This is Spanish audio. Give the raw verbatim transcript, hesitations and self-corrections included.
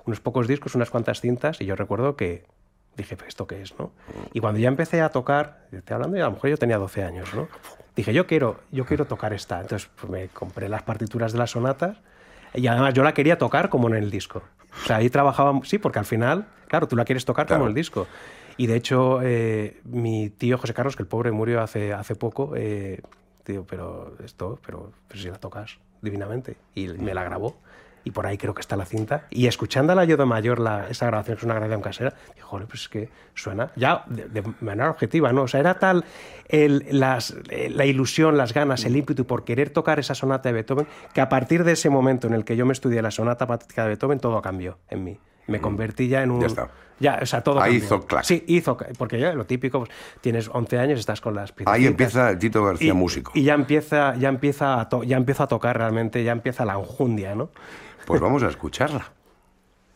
unos pocos discos, unas cuantas cintas, y yo recuerdo que dije, pues, ¿esto qué es, no? Y cuando ya empecé a tocar, estoy hablando, y a lo mejor yo tenía doce años, ¿no? Dije, yo quiero, yo quiero tocar esta. Entonces pues, me compré las partituras de las sonatas, y además yo la quería tocar como en el disco. O sea, ahí trabajaba, sí, porque al final, claro, tú la quieres tocar Claro. como en el disco. Y de hecho, eh, mi tío José Carlos, que el pobre murió hace, hace poco, eh, tío, pero esto, pero, pero si la tocas divinamente. Y me la grabó. Y por ahí creo que está la cinta. Y escuchándola yo de mayor, la, esa grabación, que es una grabación casera, dije, joder, pues es que suena ya de, de manera objetiva, ¿no? O sea, era tal el, las, la ilusión, las ganas, el ímpetu por querer tocar esa sonata de Beethoven, que a partir de ese momento en el que yo me estudié la sonata patética de Beethoven, todo cambió en mí. Me convertí ya en un... Ya está. Ya, o sea, todo Ahí cambió. hizo clac. Sí, hizo, porque ya lo típico, pues, tienes once años, estás con las piezas. Ahí empieza el Tito García y, músico. Y ya empieza, ya, empieza a to, ya empieza a tocar realmente, ya empieza la enjundia, ¿no? Pues vamos a escucharla.